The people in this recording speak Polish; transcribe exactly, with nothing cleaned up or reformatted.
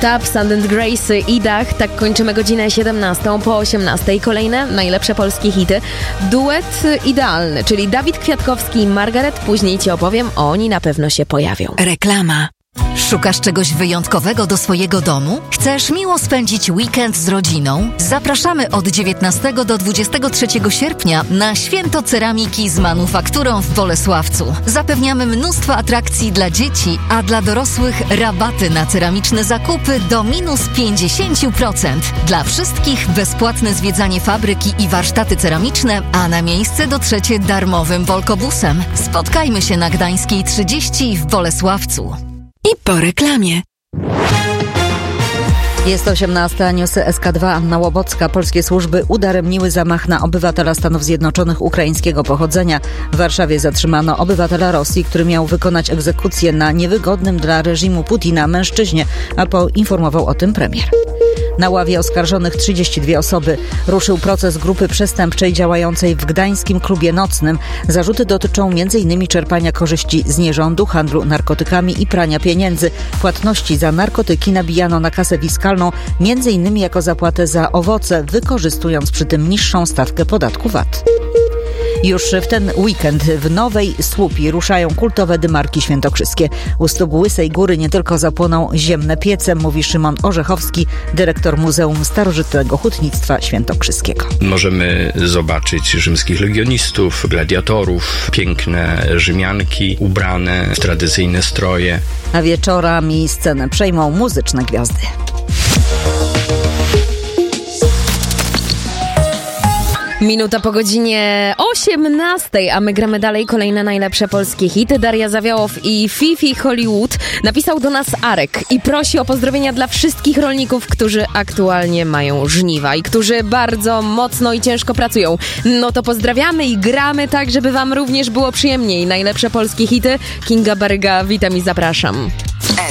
Tap, Sand and Grace i Dach. Tak kończymy godzinę siedemnastą. Po osiemnastej kolejne najlepsze polskie hity. Duet idealny, czyli Dawid Kwiatkowski i Margaret. Później ci opowiem, oni na pewno się pojawią. Reklama. Szukasz czegoś wyjątkowego do swojego domu? Chcesz miło spędzić weekend z rodziną? Zapraszamy od dziewiętnastego do dwudziestego trzeciego sierpnia na Święto Ceramiki z Manufakturą w Bolesławcu. Zapewniamy mnóstwo atrakcji dla dzieci, a dla dorosłych rabaty na ceramiczne zakupy do minus pięćdziesiąt procent. Dla wszystkich bezpłatne zwiedzanie fabryki i warsztaty ceramiczne, a na miejsce dotrzecie darmowym Volkobusem. Spotkajmy się na Gdańskiej trzydzieści w Bolesławcu. I po reklamie. Jest osiemnasta, newsy S K dwa, Anna Łobocka. Polskie służby udaremniły zamach na obywatela Stanów Zjednoczonych ukraińskiego pochodzenia. W Warszawie zatrzymano obywatela Rosji, który miał wykonać egzekucję na niewygodnym dla reżimu Putina mężczyźnie, a poinformował o tym premier. Na ławie oskarżonych trzydzieści dwie osoby. Ruszył proces grupy przestępczej działającej w gdańskim klubie nocnym. Zarzuty dotyczą między innymi czerpania korzyści z nierządu, handlu narkotykami i prania pieniędzy. Płatności za narkotyki nabijano na kasę fiskalną, między innymi jako zapłatę za owoce, wykorzystując przy tym niższą stawkę podatku V A T. Już w ten weekend w Nowej Słupii ruszają kultowe dymarki świętokrzyskie. U stóp Łysej Góry nie tylko zapłoną ziemne piece, mówi Szymon Orzechowski, dyrektor Muzeum Starożytnego Hutnictwa Świętokrzyskiego. Możemy zobaczyć rzymskich legionistów, gladiatorów, piękne Rzymianki ubrane w tradycyjne stroje. A wieczorami scenę przejmą muzyczne gwiazdy. Minuta po godzinie osiemnastej, a my gramy dalej kolejne najlepsze polskie hity. Daria Zawiałow i Fifi Hollywood. Napisał do nas Arek i prosi o pozdrowienia dla wszystkich rolników, którzy aktualnie mają żniwa i którzy bardzo mocno i ciężko pracują. No to pozdrawiamy i gramy tak, żeby wam również było przyjemniej. Najlepsze polskie hity. Kinga Baryga, witam i zapraszam.